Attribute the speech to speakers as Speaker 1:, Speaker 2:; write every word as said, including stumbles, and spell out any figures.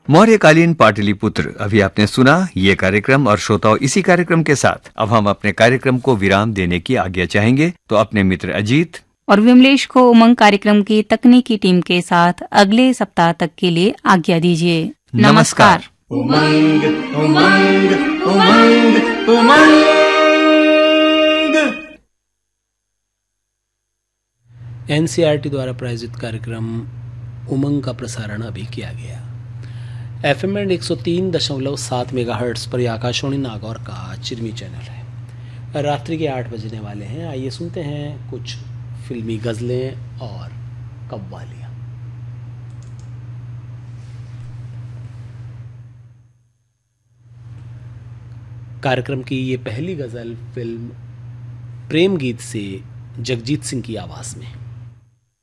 Speaker 1: मौर्यकालीन पाटलिपुत्र, अभी आपने सुना ये कार्यक्रम। और श्रोताओं, इसी कार्यक्रम के साथ अब हम अपने कार्यक्रम को विराम देने की आज्ञा चाहेंगे। तो अपने मित्र अजीत
Speaker 2: और विमलेश को उमंग कार्यक्रम की तकनीकी टीम के साथ अगले सप्ताह तक के लिए आज्ञा दीजिए। नमस्कार।
Speaker 3: उमंग उमंग उमंग उमंग।
Speaker 4: एनसीईआरटी द्वारा प्रायोजित कार्यक्रम उमंग का प्रसारण अभी किया गया। एफएम बैंड एक सौ तीन दशमलव सात मेगाहर्ट्ज पर आकाशवाणी नागौर का चिरमी चैनल है। रात्रि के आठ बजने वाले हैं। आइए सुनते हैं कुछ फिल्मी गजलें और कव्वालियाँ। कार्यक्रम की ये पहली गजल फिल्म प्रेम गीत से जगजीत सिंह की आवाज में।